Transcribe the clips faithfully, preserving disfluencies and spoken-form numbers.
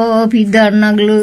ಪಿದರ್ನಗ್ಲು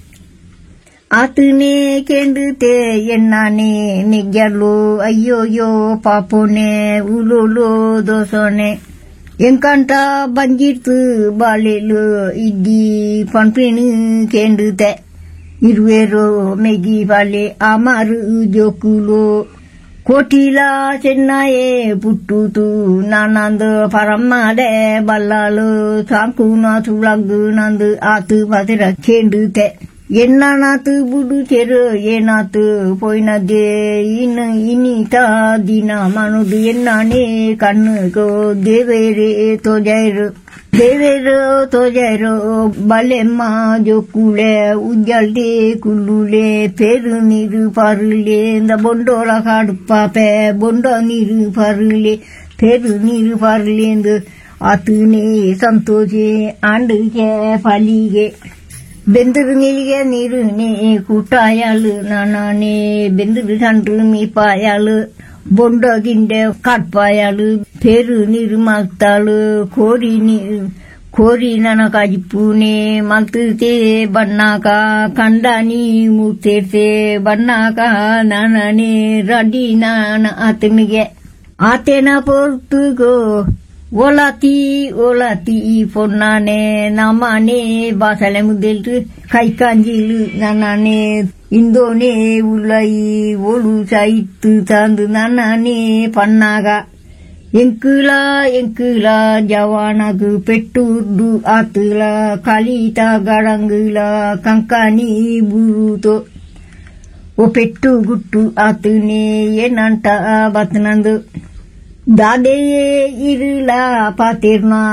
ಆತನೇ ಕೆಂಡುತ್ತೆ ಎಣ್ಣಾನೆ ನಿಗ್ಗಲು ಅಯ್ಯೋಯ್ಯೋ ಪಾಪೋನೆ ಉಲೋಲೋ ದೋಸೋನೆ ಎಂಕಂಟ ಬಂಜಿರ್ತು ಬಾಳೆಲು ಇದ್ದಿ ಪಂಪಿಣು ಕೆಂಡುತ್ತೆ ಇರುವೆರೋ ಮೆಗಿ ಬಾಳೆ ಅಮಾರು ಜೋಕುಲು ಕೋಟಿಲ ಚೆನ್ನಯೇ ಪುಟ್ಟುತು ನಾನಂದು ಪರಮ್ಮಡೆ ಬಲ್ಲಾಲು ಸಾಕುನ ತುಳಗ್ಗು ನಂದು ಆತು ಪತಿರ ಕೆಂಡುತ್ತೆ ಎನ್ನಾನಾತು ಬುಡು ಚೆರು ಏನಾತು ಪೋಯ್ನದೆ ಇನ್ನು ಇನ್ನಿತ ದಿನ ಮನುದು ಎನ್ನಾನೆ ಕಣ್ಣುಗೋ ದೇವೇರೆ ತೋಜೈರು ದೇವೇರು ತೋಜೈರು ಬಲೆಮ್ಮ ಜೋಕುಳೆ ಉಜ್ಜಲ್ಡೆ ಕುಲ್ಲುಲೆ ಪೇರು ನೀರು ಪರುಲೆ ಬೊಂಡೋಳ ಕಾಡುಪಾಪೆ ಬೊಂಡ ನೀರು ಪರುಲೆ ಪೇರು ನೀರು ಪರುಲೆ ಆತನೇ ಸಂತೋಷೆ ಆಂಡಿಗೆ ಫಲಿಗೆ ಬೆಂದರು ನೀರಿಗೆ ನೀರು ನೇ ಕೂಟಾಯಾಳು ನಾನೇ ಬೆಂದರು ಸಂಡ್ರು ಮೀಪಾಯಾಳು ಬೊಂಡ ಗಿಂಡೆ ಕಾಡ್ಪಾಯಾಳು ಪೇರು ನೀರು ಮಾಗ್ತಾಳು ಕೋರಿ ನೀರು ಕೋರಿ ನನ ಕಾಜಿಪ್ಪೂನೆ ಮಗ್ತೇ ಬಣ್ಣಾಕ ಕಂಡಾನಿ ಮುತ್ತೇರ್ತೆ ಬಣ್ಣಾಕ ನಾನೇ ರಡಿ ನಾನ ಆತನಿಗೆ ಆತೇನ ಪೊರ್ತುಗೋ ಓಲಾತಿ ಓಲಾತಿ ಪೊನ್ನಾನೆ ನಮ್ಮನೆ ಬಾಸಳೆ ಮುದ್ದೆಲ್ತು ಕೈಕಾಂಜಿಲು ನನ್ನನೆ ಇಂದೋನೆ ಉಳ್ಳೈ ಓಳು ಸಾಯಿತ್ತು ತಂದು ನನ್ನನೆ ಪನ್ನಾಗ ಎಂಕುಲ ಎಂಕುಲ ಜವಾನಗು ಪೆಟ್ಟುರ್ದು ಆತುಲ ಕಲಿತ ಗಡಂಗುಲ ಕಂಕಾನಿ ಬುರುತೋ ಓ ಪೆಟ್ಟು ಗುಟ್ಟು ಆತುನೆ ಏನಂಟ ಬತ್ನಂದು ದಾದೆಯೇ ಇರುಲ ಪಾತಿರ್ನ